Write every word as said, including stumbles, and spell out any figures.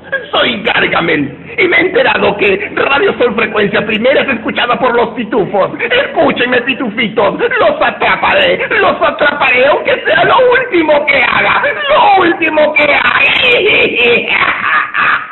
Soy Gargamel y me he enterado que Radio Sol Frecuencia Primera es escuchada por los pitufos. Escúchenme, pitufitos, los atraparé, los atraparé aunque sea lo último que haga, lo último que haga.